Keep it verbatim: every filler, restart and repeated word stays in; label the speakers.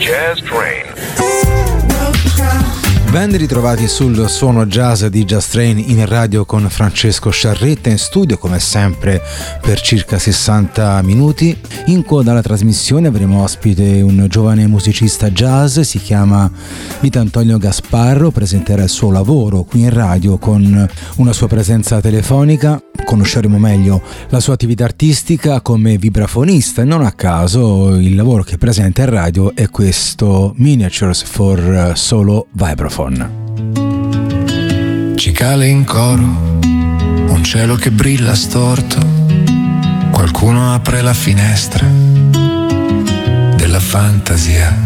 Speaker 1: Jazz Train.
Speaker 2: Ben ritrovati sul suono jazz di Jazz Train in radio con Francesco Sciarretta, in studio come sempre per circa sessanta minuti. In coda alla trasmissione avremo ospite un giovane musicista jazz, si chiama Vito Antonio Gasparro, presenterà il suo lavoro qui in radio con una sua presenza telefonica. Conosceremo meglio la sua attività artistica come vibrafonista e non a caso il lavoro che presenta in radio è questo Miniatures for Solo Vibraphone.
Speaker 3: Cicale in coro, un cielo che brilla storto, qualcuno apre la finestra della fantasia.